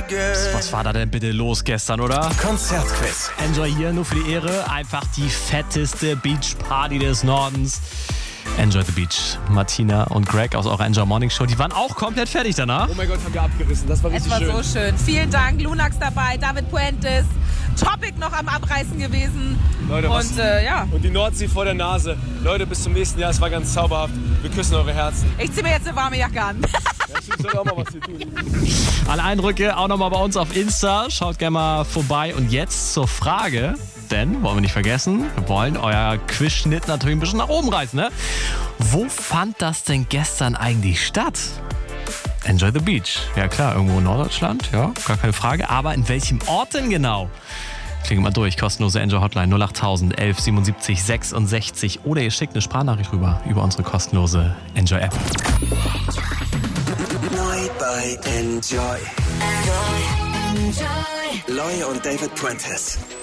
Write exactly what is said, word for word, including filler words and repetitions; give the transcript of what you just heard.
Was war da denn bitte los gestern, oder? Konzertquiz. Enjoy hier, nur für die Ehre. Einfach die fetteste Beachparty des Nordens. Enjoy the Beach. Martina und Greg aus eurer Enjoy Morning Show, die waren auch komplett fertig danach. Oh mein Gott, haben wir abgerissen. Das war Es richtig war schön. so schön. Vielen Dank. Lunax dabei, David Puentes, Topic noch am Abreißen gewesen. Leute, was? Und äh, ja, Und die Nordsee vor der Nase. Leute, bis zum nächsten Jahr. Es war ganz zauberhaft. Wir küssen eure Herzen. ich ziehe mir jetzt eine warme Jacke an. Ja, ich soll auch mal was hier tun. Alle Eindrücke auch nochmal bei uns auf Insta. Schaut gerne mal vorbei. Und jetzt zur Frage, denn, wollen wir nicht vergessen, wir wollen euer Quizschnitt natürlich ein bisschen nach oben reißen, ne? Wo fand das denn gestern eigentlich statt? Enjoy the Beach. Ja klar, irgendwo in Norddeutschland, ja, gar keine Frage. Aber in welchem Ort denn genau? Klingt mal durch, kostenlose Enjoy Hotline null achttausend elf siebenundsiebzig sechsundsechzig. Oder ihr schickt eine Sprachnachricht rüber über unsere kostenlose Enjoy App. Neu bei Enjoy. Enjoy. Loi und David Puentes.